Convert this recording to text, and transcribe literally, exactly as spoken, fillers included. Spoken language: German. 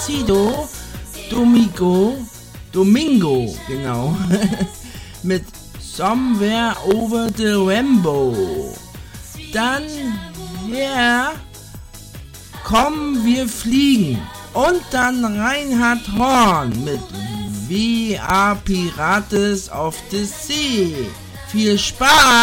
Placido Domingo, Domingo, genau, mit Somewhere Over the Rainbow. Dann, ja, yeah, Komm, wir fliegen. Und dann Reinhard Horn mit We Are Pirates of the Sea. Viel Spaß!